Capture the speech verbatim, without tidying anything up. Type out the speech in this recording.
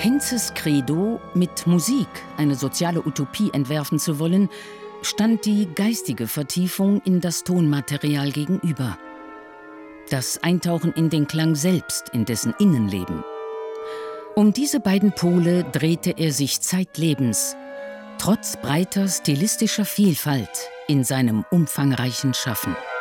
Henzes Credo, mit Musik eine soziale Utopie entwerfen zu wollen, stand die geistige Vertiefung in das Tonmaterial gegenüber. Das Eintauchen in den Klang selbst, in dessen Innenleben. Um diese beiden Pole drehte er sich zeitlebens, trotz breiter stilistischer Vielfalt in seinem umfangreichen Schaffen.